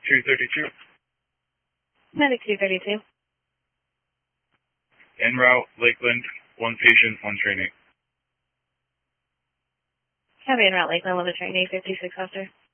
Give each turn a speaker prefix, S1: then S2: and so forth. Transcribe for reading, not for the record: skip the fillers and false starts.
S1: 232.
S2: Medic 232.
S1: En route, Lakeland, 1 patient, 1 training.
S2: Copy en route, Lakeland, 11 trainee, 56 officer.